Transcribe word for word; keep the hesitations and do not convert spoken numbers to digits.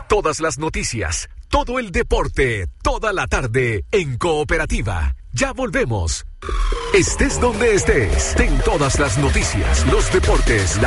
Todas las noticias, todo el deporte, toda la tarde en Cooperativa. Ya volvemos. Estés donde estés, ten todas las noticias, los deportes, la